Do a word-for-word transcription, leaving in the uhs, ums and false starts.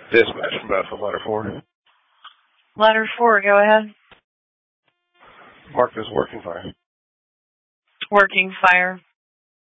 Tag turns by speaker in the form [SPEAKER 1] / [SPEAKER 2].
[SPEAKER 1] Dispatch from Bethel, letter four.
[SPEAKER 2] Letter four, go ahead.
[SPEAKER 1] Mark is working fire.
[SPEAKER 2] Working fire.